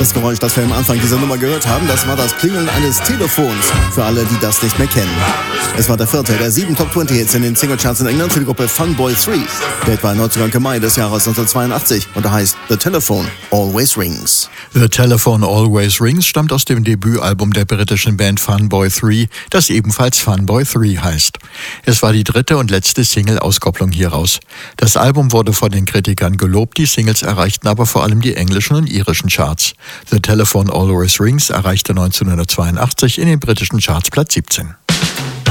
Das Geräusch, das wir am Anfang dieser Nummer gehört haben, das war das Klingeln eines Telefons. Für alle, die das nicht mehr kennen. Es war der vierte der 7 Top-20-Hits in den Singlecharts in England für die Gruppe Funboy 3. Der war Neuzugang im Mai des Jahres 1982 und er heißt The Telephone Always Rings. The Telephone Always Rings stammt aus dem Debütalbum der britischen Band Funboy 3, das ebenfalls Funboy 3 heißt. Es war die dritte und letzte Single-Auskopplung hieraus. Das Album wurde von den Kritikern gelobt, die Singles erreichten aber vor allem die englischen und irischen Charts. The Telephone Always Rings erreichte 1982 in den britischen Charts Platz 17.